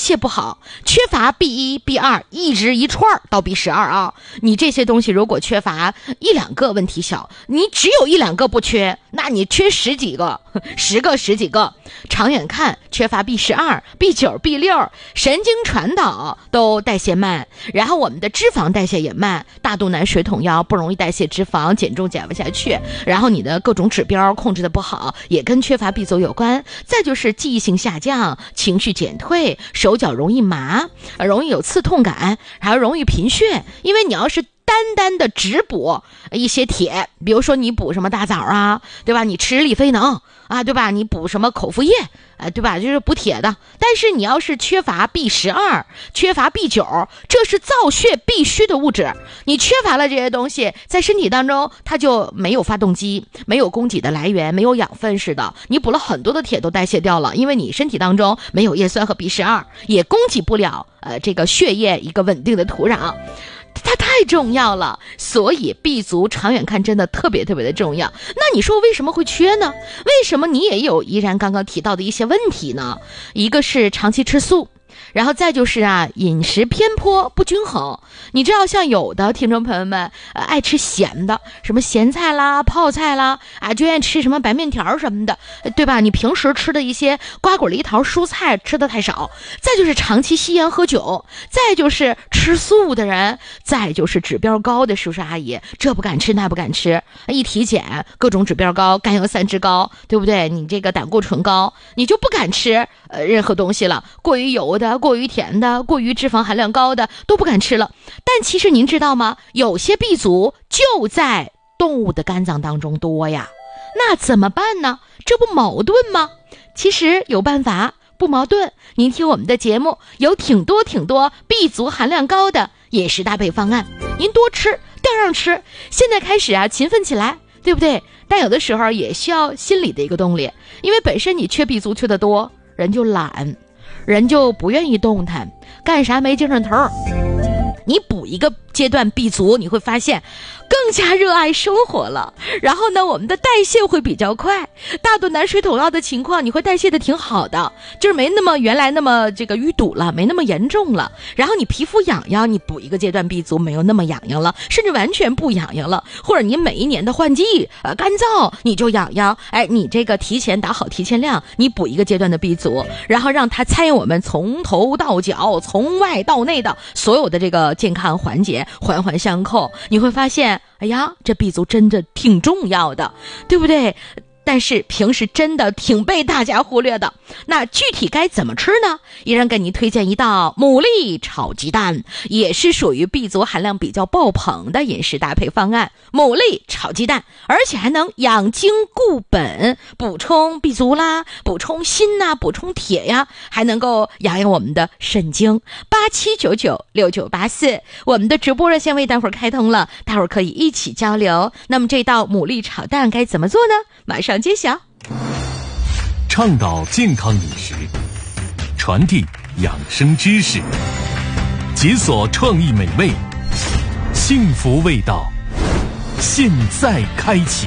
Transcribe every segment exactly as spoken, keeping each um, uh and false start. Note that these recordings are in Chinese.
谢不好，缺乏 B 一 B 二 一直一串到 B 十二 啊。你这些东西如果缺乏一两个问题小，你只有一两个不缺，那你缺十几个十个十几个。长远看，缺乏 B 十二 B 九 B 六，神经传导都代谢慢，然后我们的脂肪代谢也慢，大肚腩水桶腰，不容易代谢脂肪，减重减不下去，然后你的各种指标控制的不好，也跟缺乏 B 族有关。再就是记忆性下降，情绪减退，手脚容易麻，容易有刺痛感，还容易贫血。因为你要是单单的只补一些铁，比如说你补什么大枣啊，对吧？你吃利菲能啊，对吧？你补什么口服液啊，对吧？就是补铁的。但是你要是缺乏 B 十二，缺乏 B 九，这是造血必须的物质。你缺乏了这些东西，在身体当中它就没有发动机，没有供给的来源，没有养分似的。你补了很多的铁都代谢掉了，因为你身体当中没有叶酸和 B 十二，也供给不了呃这个血液一个稳定的土壤。它太重要了，所以 B 族长远看真的特别特别的重要。那你说为什么会缺呢？为什么你也有依然刚刚提到的一些问题呢？一个是长期吃素，然后再就是啊饮食偏颇不均衡。你知道像有的听众朋友们、呃、爱吃咸的，什么咸菜啦泡菜啦啊，就愿意吃什么白面条什么的，对吧？你平时吃的一些瓜果梨桃蔬菜吃的太少，再就是长期吸烟喝酒，再就是吃素的人，再就是指标高的叔叔阿姨，这不敢吃那不敢吃，一体检各种指标高，甘油三酯高，对不对？你这个胆固醇高，你就不敢吃呃任何东西了，过于油的，过于甜的，过于脂肪含量高的都不敢吃了。但其实您知道吗？有些 B 族就在动物的肝脏当中多呀，那怎么办呢？这不矛盾吗？其实有办法，不矛盾。您听我们的节目，有挺多挺多 B 族含量高的饮食搭配方案，您多吃，调上吃。现在开始啊，勤奋起来，对不对？但有的时候也需要心理的一个动力，因为本身你缺 B 族缺的多，人就懒，人就不愿意动弹，干啥没精神头。你补一个阶段 B 族，你会发现更加热爱生活了。然后呢，我们的代谢会比较快，大肚腩水桶腰的情况你会代谢的挺好的，就是没那么原来那么这个淤堵了，没那么严重了。然后你皮肤痒痒，你补一个阶段 B 族没有那么痒痒了，甚至完全不痒痒了。或者你每一年的换季呃干燥你就痒痒，哎，你这个提前打好提前量，你补一个阶段的 B 族，然后让它参与我们从头到脚从外到内的所有的这个健康环节，环环相扣，你会发现哎呀，这 B 族真的挺重要的，对不对？但是平时真的挺被大家忽略的。那具体该怎么吃呢？依然给您推荐一道牡蛎炒鸡蛋，也是属于 B 族含量比较爆棚的饮食搭配方案。牡蛎炒鸡蛋，而且还能养精固本，补充 B 族啦，补充锌呐、啊，补充铁呀，还能够养养我们的肾精。八七九九六九八四，我们的直播热线为大伙儿开通了，大伙儿可以一起交流。那么这道牡蛎炒蛋该怎么做呢？马上揭晓。 倡导健康饮食，传递养生知识，解锁创意美味，幸福味道，现在开启。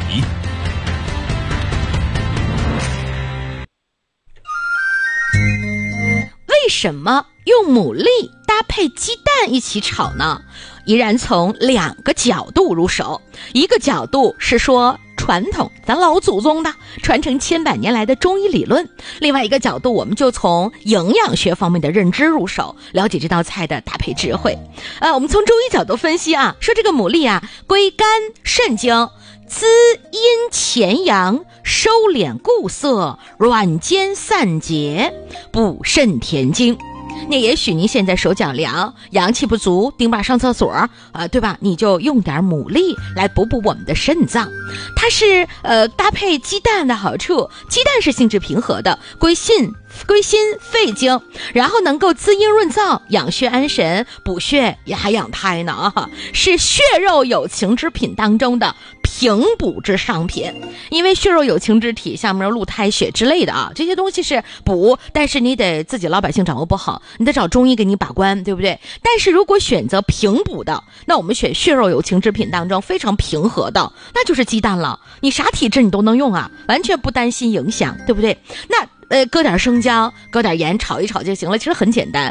为什么用牡蛎搭配鸡蛋一起炒呢？依然从两个角度入手。一个角度是说传统咱老祖宗的传承千百年来的中医理论，另外一个角度我们就从营养学方面的认知入手，了解这道菜的搭配智慧。呃，我们从中医角度分析啊，说这个牡蛎啊归肝肾经，滋阴潜阳，收敛固涩，软坚散结，补肾填精。那也许您现在手脚凉，阳气不足，丁爸上厕所啊、呃，对吧？你就用点牡蛎来补补我们的肾脏。它是呃搭配鸡蛋的好处，鸡蛋是性质平和的，归心归心肺经，然后能够滋阴润燥，养血安神，补血也还养胎呢啊！是血肉有情之品当中的平补之上品。因为血肉有情之体，像什么鹿胎血之类的啊，这些东西是补，但是你得自己老百姓掌握不好，你得找中医给你把关，对不对？但是如果选择平补的，那我们选血肉有情之品当中非常平和的，那就是鸡蛋了。你啥体质你都能用啊，完全不担心影响，对不对？那呃，搁点生姜，搁点盐炒一炒就行了，其实很简单。